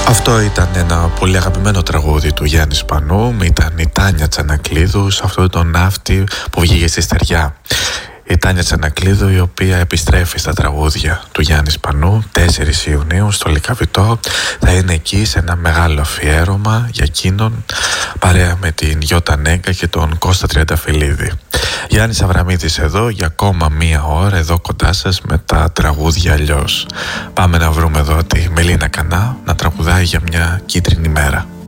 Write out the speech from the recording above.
Αυτό ήταν ένα πολύ αγαπημένο τραγούδι του Γιάννη Σπανού. Ήταν η Τάνια Τσανακλείδου σε αυτό το ναύτη που βγήκε στη στεριά. Η Τάνια Τσανακλείδου, η οποία επιστρέφει στα τραγούδια του Γιάννη Σπανού 4 Ιουνίου στο Λυκαβητό. Θα είναι εκεί σε ένα μεγάλο αφιέρωμα για εκείνον, παρέα με την Γιώτα Νέγκα και τον Κώστα Τριανταφυλλίδη. Γιάννης Αβραμίδης εδώ για ακόμα μία ώρα, εδώ κοντά σας με τα τραγούδια αλλιώς. Πάμε να βρούμε εδώ τη Μελίνα Κανά να τραγουδάει για μια κίτρινη μέρα.